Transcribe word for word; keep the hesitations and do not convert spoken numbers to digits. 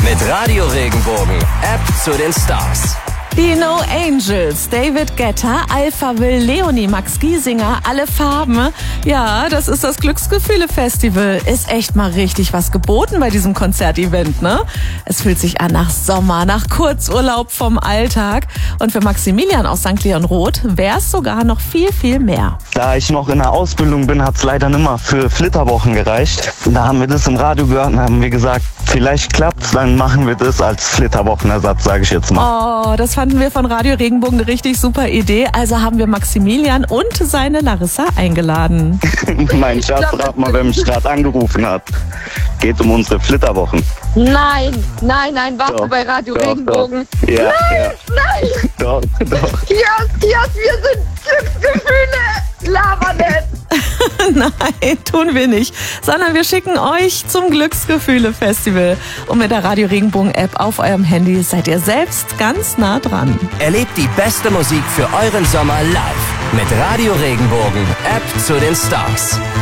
Mit Radio Regenbogen, App zu den Stars. Die No Angels, David Guetta, Alpha Will, Leonie, Max Giesinger, alle Farben. Ja, das ist das Glücksgefühle-Festival. Ist echt mal richtig was geboten bei diesem Konzertevent, ne? Es fühlt sich an nach Sommer, nach Kurzurlaub vom Alltag. Und für Maximilian aus Sankt Leon Roth wäre es sogar noch viel, viel mehr. Da ich noch in der Ausbildung bin, hat es leider nicht mal für Flitterwochen gereicht. Da haben wir das im Radio gehört und haben wir gesagt, vielleicht klappt's, dann machen wir das als Flitterwochenersatz, sage ich jetzt mal. Oh, das fanden wir von Radio Regenbogen eine richtig super Idee. Also haben wir Maximilian und seine Larissa eingeladen. Mein Schatz, rat mal, wer mich gerade angerufen hat. Geht um unsere Flitterwochen. Nein, nein, nein, warst Doch, du bei Radio doch, Regenbogen? doch. Ja, nein, ja. nein! Doch, doch. Kios, Kios, wir sind Glücksgefühle! Lava nicht! Nein, tun wir nicht, sondern wir schicken euch zum Glücksgefühle-Festival. Und mit der Radio Regenbogen-App auf eurem Handy seid ihr selbst ganz nah dran. Erlebt die beste Musik für euren Sommer live mit Radio Regenbogen, App zu den Stars.